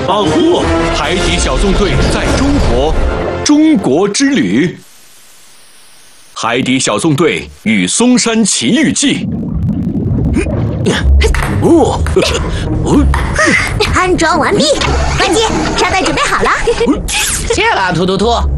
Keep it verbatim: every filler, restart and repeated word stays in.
啊呼！海底小纵队在中国，中国之旅。海底小纵队与嵩山奇遇记。哦，哦， 安装完毕，关机，炸弹准备好了。 谢了，突突突。